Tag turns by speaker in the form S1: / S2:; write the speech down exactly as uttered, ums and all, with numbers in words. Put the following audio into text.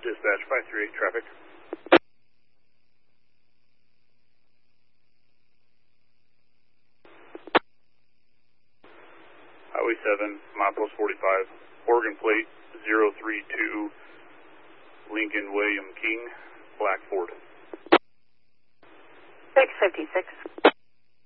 S1: Dispatch five three eight traffic. Highway seven, milepost forty-five, Oregon plate zero three two, Lincoln William King, Black Ford.
S2: six fifty-six.